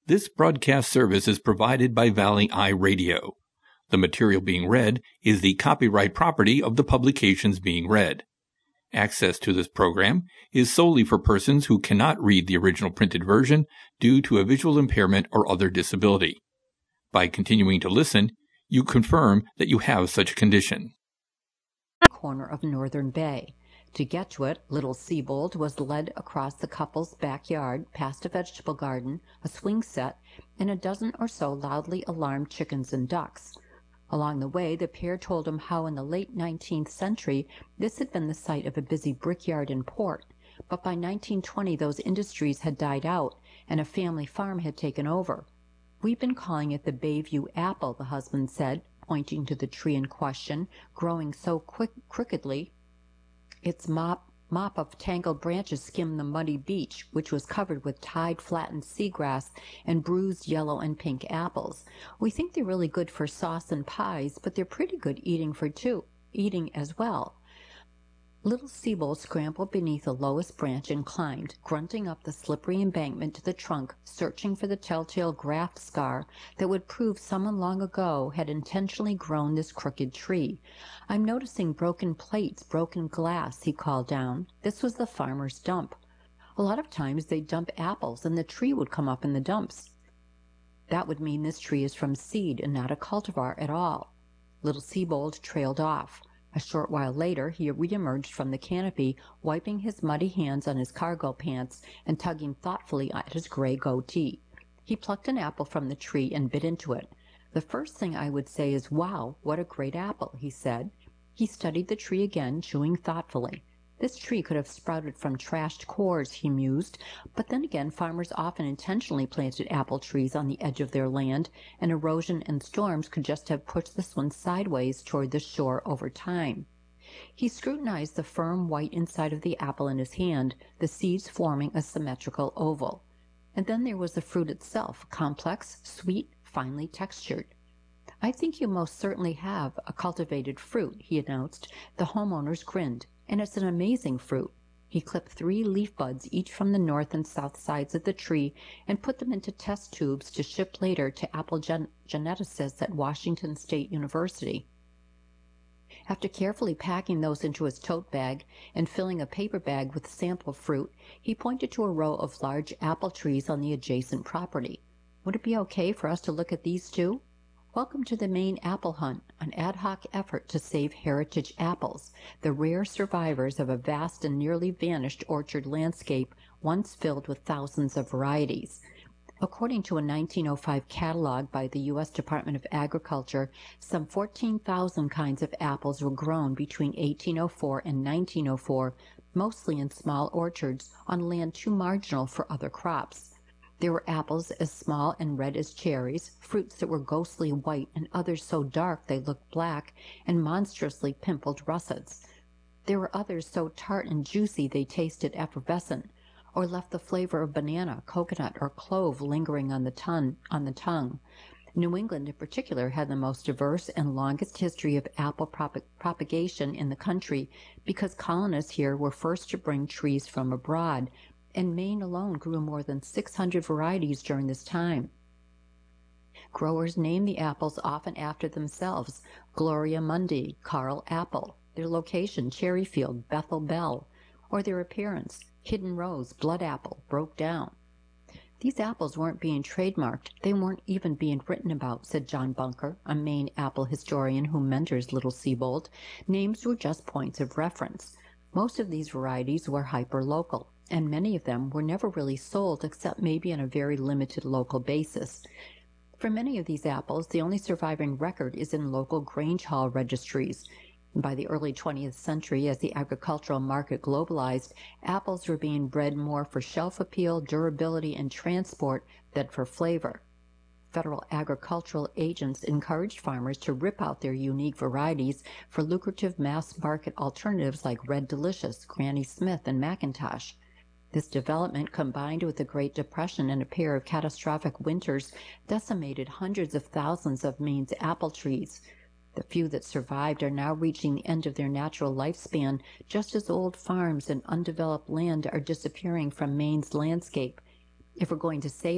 This broadcast service is provided by Valley Eye Radio. The material being read is the copyright property of the publications being read. Access to this program is solely for persons who cannot read the original printed version due to a visual impairment or other disability. By continuing to listen, you confirm that you have such a condition. Corner of Northern Bay. To get to it, little Siebold was led across the couple's backyard, past a vegetable garden, a swing set, and a dozen or so loudly alarmed chickens and ducks. Along the way, the pair told him how in the late 19th century this had been the site of a busy brickyard and port, but by 1920 those industries had died out and a family farm had taken over. "We've been calling it the Bayview apple," the husband said, pointing to the tree in question, growing so crookedly its mop of tangled branches skimmed the muddy beach, which was covered with tide-flattened seagrass and bruised yellow and pink apples. "We think they're really good for sauce and pies, but they're pretty good eating as well." Little Siebold scrambled beneath the lowest branch and climbed, grunting up the slippery embankment to the trunk, searching for the telltale graft scar that would prove someone long ago had intentionally grown this crooked tree. "I'm noticing broken plates, broken glass," he called down. This was the farmer's dump. A lot of times they'd dump apples and the tree would come up in the dumps. That would mean this tree is from seed and not a cultivar at all. Little Siebold trailed off. A short while later he re-emerged from the canopy, wiping his muddy hands on his cargo pants and tugging thoughtfully at his gray goatee. He plucked an apple from the tree and bit into it. "The first thing I would say is, 'Wow, what a great apple,'" he said. He studied the tree again, chewing thoughtfully. "This tree could have sprouted from trashed cores," he mused, but then again farmers often intentionally planted apple trees on the edge of their land, and erosion and storms could just have pushed this one sideways toward the shore over time. He scrutinized the firm white inside of the apple in his hand, the seeds forming a symmetrical oval. And then there was the fruit itself, complex, sweet, finely textured. "I think you most certainly have a cultivated fruit," he announced. The homeowners grinned. "And it's an amazing fruit." He clipped 3 leaf buds each from the north and south sides of the tree and put them into test tubes to ship later to apple geneticists at Washington State University. After carefully packing those into his tote bag and filling a paper bag with sample fruit, he pointed to a row of large apple trees on the adjacent property. "Would it be okay for us to look at these too?" Welcome to the Maine Apple Hunt, an ad hoc effort to save heritage apples, the rare survivors of a vast and nearly vanished orchard landscape once filled with thousands of varieties. According to a 1905 catalog by the U.S. Department of Agriculture, some 14,000 kinds of apples were grown between 1804 and 1904, mostly in small orchards on land too marginal for other crops. There were apples as small and red as cherries, fruits that were ghostly white and others so dark they looked black, and monstrously pimpled russets. There were others so tart and juicy they tasted effervescent, or left the flavor of banana, coconut, or clove lingering on the tongue. New England in particular had the most diverse and longest history of apple propagation in the country because colonists here were first to bring trees from abroad, and Maine alone grew more than 600 varieties during this time. Growers named the apples often after themselves: Gloria Mundi, Carl Apple, their location, Cherryfield, Bethel Bell, or their appearance, Hidden Rose, Blood Apple, Broke Down. "These apples weren't being trademarked, they weren't even being written about," said John Bunker, a Maine apple historian who mentors little Siebold. "Names were just points of reference. Most of these varieties were hyper-local, and many of them were never really sold except maybe on a very limited local basis. For many of these apples, the only surviving record is in local Grange Hall registries. By the early 20th century, as the agricultural market globalized, apples were being bred more for shelf appeal, durability, and transport than for flavor. Federal agricultural agents encouraged farmers to rip out their unique varieties for lucrative mass-market alternatives like Red Delicious, Granny Smith, and McIntosh. This development, combined with the Great Depression and a pair of catastrophic winters, decimated hundreds of thousands of Maine's apple trees. The few that survived are now reaching the end of their natural lifespan, just as old farms and undeveloped land are disappearing from Maine's landscape. If we're going to save